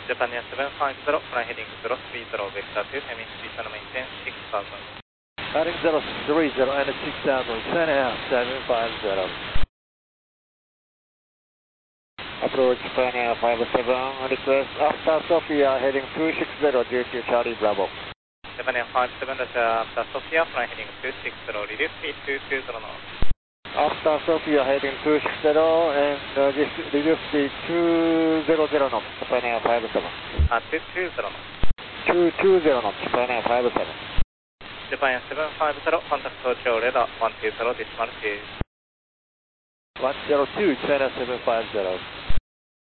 Japan Air 750, fly heading 030, vector 2, timing speed and maintain 6000. Heading 030 and 6000, 10.5, 750. Approach Japan Air 57, request after Sofia heading 260, JQ Charlie Bravo. Japan Air 57, after Sofia, fly heading 260, reduce speed 220 knots. After Sofia heading 260 and reduce speed 200 knots, Japan Air 57. 220 knots. 220 knots, Japan Air 57. Japan Air 750, contact Tokyo radar 120, decimal 2. 102, China 750.